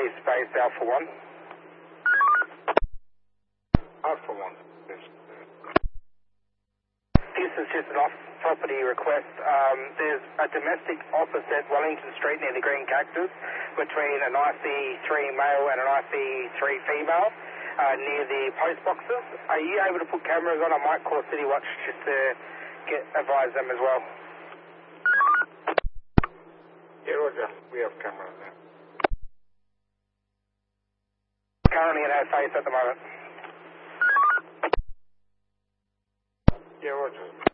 space Alpha 1. Alpha 1. This is just an off-property request. There's a domestic opposite Wellington Street near the Green Cactus between an IC3 male and an IC3 female near the post boxes. Are you able to put cameras on? I might call City Watch just to advise them as well. Yeah, Roger. We have cameras there. Currently in our face at the moment. Yeah, Roger.